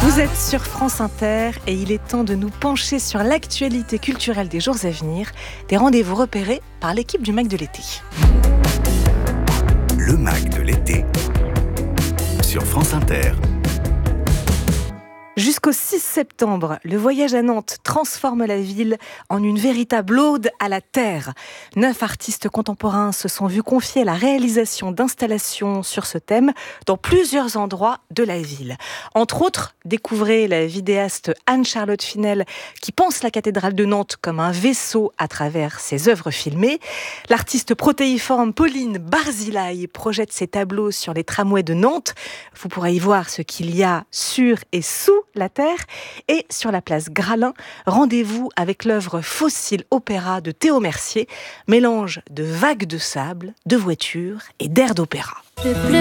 Vous êtes sur France Inter et il est temps de nous pencher sur l'actualité culturelle des jours à venir, des rendez-vous repérés par l'équipe du MAC de l'été. Le MAC de l'été sur France Inter. Jusqu'au 6 septembre, le voyage à Nantes transforme la ville en une véritable ode à la terre. 9 artistes contemporains se sont vus confier la réalisation d'installations sur ce thème dans plusieurs endroits de la ville. Entre autres, découvrez la vidéaste Anne-Charlotte Finel qui pense la cathédrale de Nantes comme un vaisseau à travers ses œuvres filmées. L'artiste protéiforme Pauline Barzilay projette ses tableaux sur les tramways de Nantes. Vous pourrez y voir ce qu'il y a sur et sous la terre. Et sur la place Gralin, rendez-vous avec l'œuvre Fossile Opéra de Théo Mercier, mélange de vagues de sable, de voitures et d'air d'opéra.